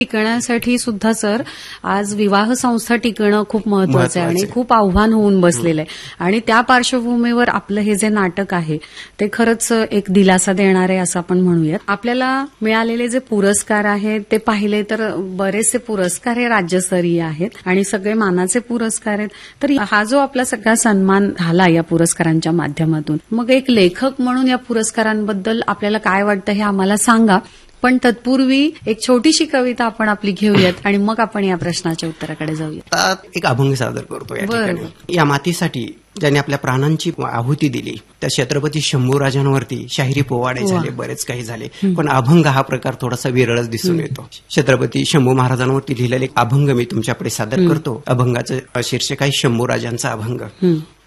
टिकण्यासाठी सुद्धा सर आज विवाह संस्था टिकणं खूप महत्वाचं आहे आणि खूप आव्हान होऊन बसलेलं आहे. आणि त्या पार्श्वभूमीवर आपलं हे जे नाटक आहे ते खरंच एक दिलासा देणार आहे असं आपण म्हणूयात. आपल्याला मिळालेले जे पुरस्कार आहेत ते पाहिले तर बरेचसे पुरस्कार हे राज्यस्तरीय आहेत आणि सगळे मानाचे पुरस्कार आहेत. तर हा जो आपला सगळा सन्मान झाला या पुरस्कारांच्या माध्यमातून, मग एक लेखक म्हणून या पुरस्कारांबद्दल आपल्याला काय वाटतं हे आम्हाला सांगा. पण तत्पूर्वी एक छोटीशी कविता आपण आपली घेऊयात आणि मग आपण या प्रश्नाच्या उत्तराकडे जाऊया. एक अभंग सादर करतो या ठिकाणी. या मातीसाठी ज्यांनी आपल्या प्राणांची आहुती दिली त्या छत्रपती शंभूराजांवरती शाहिरी पोवाडे झाले, बरेच काही झाले, पण अभंग हा प्रकार थोडासा विरळच दिसून येतो. छत्रपती शंभू महाराजांवरती लिहिलेले एक अभंग मी तुमच्याकडे सादर करतो. अभंगाचं शीर्षक आहे शंभूराजांचा अभंग.